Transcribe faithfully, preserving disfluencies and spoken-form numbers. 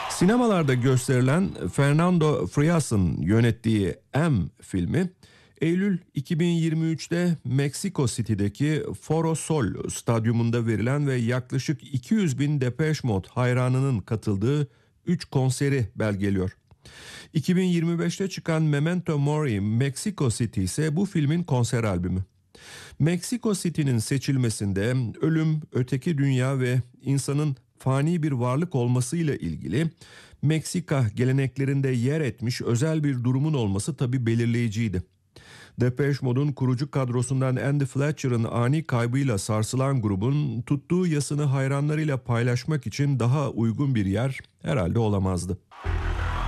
Sinemalarda gösterilen Fernando Frias'ın yönettiği M filmi, Eylül iki bin yirmi üçte Meksiko City'deki Foro Sol stadyumunda verilen ve yaklaşık iki yüz bin Depeche Mode hayranının katıldığı üç konseri belgeliyor. iki bin yirmi beşte çıkan Memento Mori Meksiko City ise bu filmin konser albümü. Meksiko City'nin seçilmesinde ölüm, öteki dünya ve insanın fani bir varlık olmasıyla ilgili Meksika geleneklerinde yer etmiş özel bir durumun olması tabii belirleyiciydi. Depeche Mode'un kurucu kadrosundan Andy Fletcher'ın ani kaybıyla sarsılan grubun tuttuğu yasını hayranlarıyla paylaşmak için daha uygun bir yer herhalde olamazdı.